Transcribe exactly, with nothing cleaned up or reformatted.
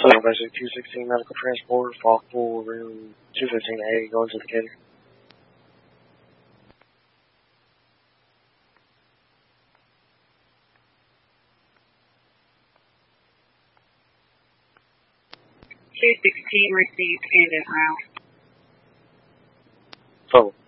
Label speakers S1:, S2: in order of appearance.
S1: Hello, Basic two sixteen Medical Transport, Falk Pool, room two fifteen A, going to the Decatur.
S2: two sixteen received and en route.
S1: Total.